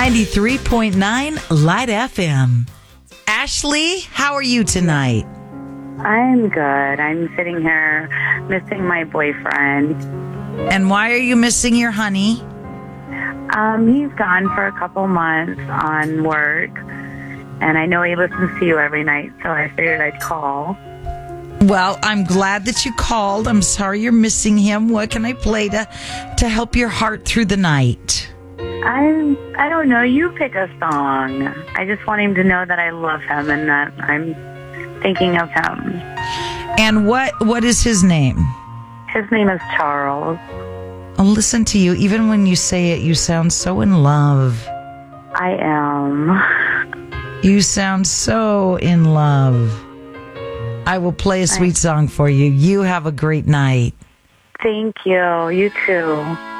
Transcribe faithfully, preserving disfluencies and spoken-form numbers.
ninety-three point nine Light F M. Ashley, how are you tonight? I'm good. I'm sitting here missing my boyfriend. And why are you missing your honey? Um, he's gone for a couple months on work, and I know he listens to you every night, so I figured I'd call. Well, I'm glad that you called. I'm sorry you're missing him. What can I play to to help your heart through the night? I I don't know. You pick a song. I just want him to know that I love him and that I'm thinking of him. And what what is his name? His name is Charles. I'll listen to you. Even when you say it, you sound so in love. I am. You sound so in love. I will play a sweet song for you. You have a great night. Thank you. You too.